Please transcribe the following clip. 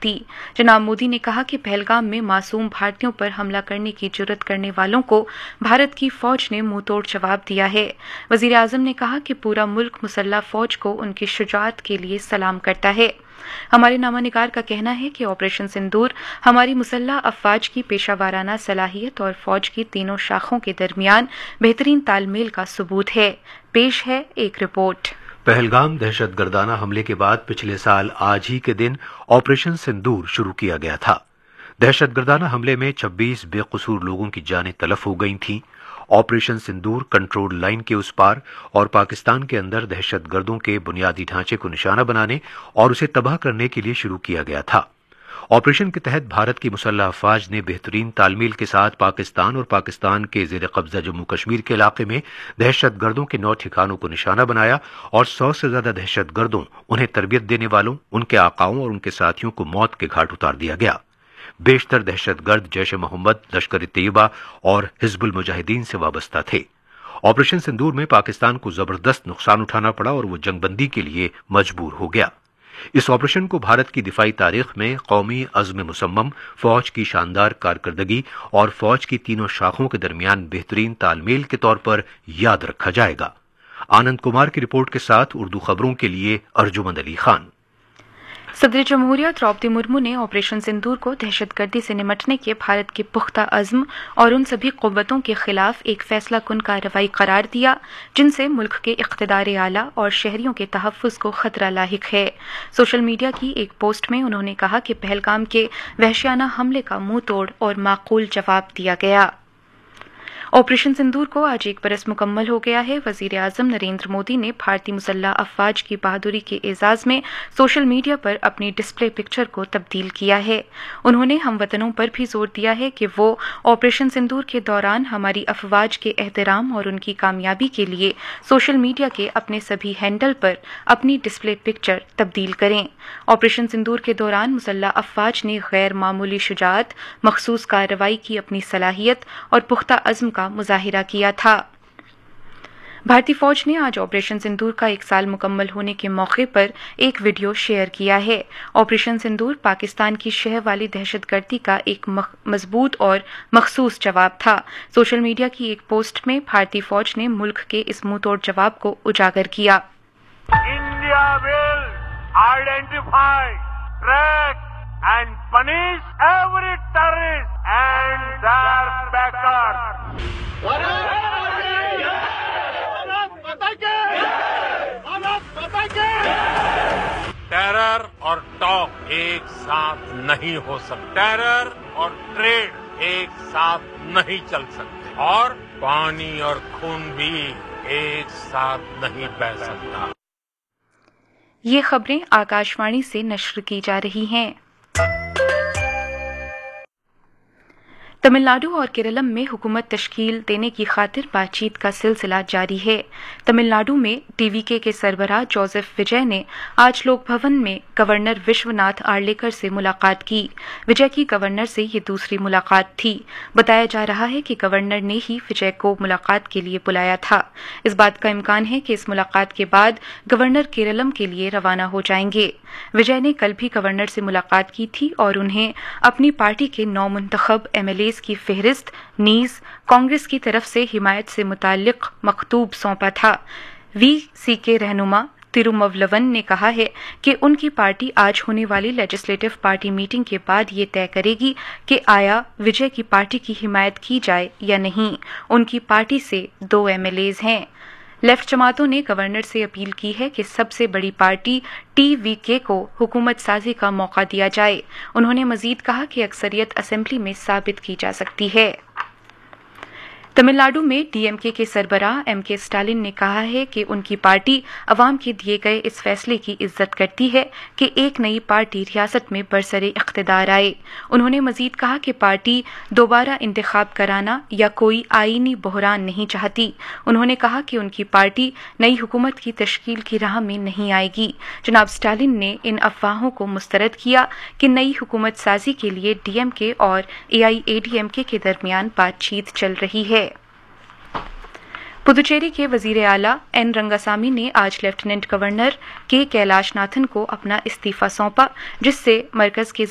दी। जनाब मोदी ने कहा कि पहलगाम में मासूम भारतीयों पर हमला करने की जुर्रत करने वालों को भारत की फौज ने मुंहतोड़ जवाब दिया है। वजीर आजम ने कहा कि पूरा मुल्क मुसल्लह फौज को उनकी शुजाअत के लिए सलाम करता है। हमारे नामानिगार का कहना है कि ऑपरेशन सिंदूर हमारी मुसल्लह अफवाज की पेशावाराना सलाहियत और फौज की तीनों शाखों के दरमियान बेहतरीन तालमेल का सबूत है। पेश है एक रिपोर्ट। पहलगाम दहशतगर्दाना हमले के बाद पिछले साल आज ही के दिन ऑपरेशन सिंदूर शुरू किया गया था। दहशतगर्दाना हमले में 26 बेकसूर लोगों की जानें तलफ हो गई थीं। ऑपरेशन सिंदूर कंट्रोल लाइन के उस पार और पाकिस्तान के अंदर दहशतगर्दों के बुनियादी ढांचे को निशाना बनाने और उसे तबाह करने के लिए शुरू किया गया था। ऑपरेशन के तहत भारत की मुसल्लह अफवाज ने बेहतरीन तालमेल के साथ पाकिस्तान और पाकिस्तान के जेर कब्जा जम्मू कश्मीर के इलाके में दहशतगर्दों के 9 ठिकानों को निशाना बनाया और 100 से ज्यादा दहशतगर्दों, उन्हें तरबियत देने वालों, उनके आकाओं और उनके साथियों को मौत के घाट उतार दिया गया। बेशतर दहशतगर्द जैश ए मोहम्मद, लश्कर ए तैयबा और हिजबुल मुजाहिदीन से वाबस्ता थे। ऑपरेशन सिंदूर में पाकिस्तान को जबरदस्त नुकसान उठाना पड़ा और वो जंगबंदी के लिए मजबूर हो गया। इस ऑपरेशन को भारत की दिफाई तारीख में कौमी अज़्म मुसम्मम, फौज की शानदार कारकर्दगी और फौज की तीनों शाखों के दरमियान बेहतरीन तालमेल के तौर पर याद रखा जाएगा। आनंद कुमार की रिपोर्ट के साथ उर्दू खबरों के लिए अर्जुमंद अली खान। सदर जमहूरिया द्रौपदी मुर्मू ने ऑपरेशन सिंदूर को दहशतगर्दी से निमटने के भारत के पुख्ता अज़्म और उन सभी क़ुव्वतों के खिलाफ एक फैसला कुन कार्रवाई करार दिया जिनसे मुल्क के इक़्तिदार आला और शहरियों के तहफ़्फ़ुज़ को खतरा लाहिक है। सोशल मीडिया की एक पोस्ट में उन्होंने कहा कि पहलगाम के वहशियाना हमले का मुंह तोड़ और माकूल जवाब दिया गया। ऑपरेशन सिंदूर को आज 1 बरस मुकम्मल हो गया है। वजीर आजम नरेंद्र मोदी ने भारतीय मुसल्लह अफवाज की बहादुरी के एजाज में सोशल मीडिया पर अपनी डिस्प्ले पिक्चर को तब्दील किया है। उन्होंने हमवतनों पर भी जोर दिया है कि वो ऑपरेशन सिंदूर के दौरान हमारी अफवाज के एहतराम और उनकी कामयाबी के लिए सोशल मीडिया के अपने सभी हैंडल पर अपनी डिस्प्ले पिक्चर तब्दील करें। ऑपरेशन सिंदूर के दौरान मुसल्लह अफवाज ने गैर मामूली शुजाअत, मखसूस कार्रवाई की अपनी सलाहियत और पुख्ता अज़्म का मुजाहिरा किया था। भारतीय फौज ने आज ऑपरेशन सिंदूर का 1 साल मुकम्मल होने के मौके पर एक वीडियो शेयर किया है। ऑपरेशन सिंदूर पाकिस्तान की शह वाली दहशतगर्दी का एक मजबूत और मखसूस जवाब था। सोशल मीडिया की एक पोस्ट में भारतीय फौज ने मुल्क के इस मुंहतोड़ जवाब को उजागर किया। India will identify, track and punish every terrorist and their backers. Terror और टॉक एक साथ नहीं हो सकते। टेरर और ट्रेड एक साथ नहीं चल सकते और पानी और खून भी एक साथ नहीं बह सकता। ये खबरें आकाशवाणी से नश्र की जा रही हैं। तमिलनाडु और केरलम में हुकूमत तश्कील देने की खातिर बातचीत का सिलसिला जारी है। तमिलनाडु में टीवीके के सरबराह जोसेफ विजय ने आज लोक भवन में गवर्नर विश्वनाथ आर्लेकर से मुलाकात की। विजय की गवर्नर से ये दूसरी मुलाकात थी। बताया जा रहा है कि गवर्नर ने ही विजय को मुलाकात के लिए बुलाया था। इस बात का इम्कान है कि इस मुलाकात के बाद गवर्नर केरलम के लिए रवाना हो जाएंगे। विजय ने कल भी गवर्नर से मुलाकात की थी और उन्हें अपनी पार्टी के 9 मुंतखब एमएलए की फेहरिस्त नीज कांग्रेस की तरफ से हिमायत से मुताल्लिक मकतूब सौंपा था। वीसी के रहनुमा तिरुमवलवन ने कहा है कि उनकी पार्टी आज होने वाली लेजिस्लेटिव पार्टी मीटिंग के बाद ये तय करेगी कि आया विजय की पार्टी की हिमायत की जाए या नहीं। उनकी पार्टी से 2 एमएलएज हैं। लेफ्ट जमातों ने गवर्नर से अपील की है कि सबसे बड़ी पार्टी टीवीके को हुकूमत साजी का मौका दिया जाए। उन्होंने मजीद कहा कि अक्सरियत असेंबली में साबित की जा सकती है। तमिलनाडु में डीएमके के सरबराह एमके स्टालिन ने कहा है कि उनकी पार्टी अवाम के दिए गए इस फैसले की इज्जत करती है कि एक नई पार्टी रियासत में बरसरे इख्तिदार आए। उन्होंने मजीद कहा कि पार्टी दोबारा इंतखाब कराना या कोई आईनी बहरान नहीं चाहती। उन्होंने कहा कि उनकी पार्टी नई हुकूमत की तश्कील की राह में नहीं आएगी। जनाब स्टालिन ने इन अफवाहों को मुस्तरद किया कि नई हुकूमत साजी के लिए डीएमके और एआईएडीएमके के दरमियान बातचीत चल रही है। पुदुचेरी के वजीर आला एन रंगासामी ने आज लेफ्टिनेंट गवर्नर के कैलाश नाथन को अपना इस्तीफा सौंपा, जिससे मरकज के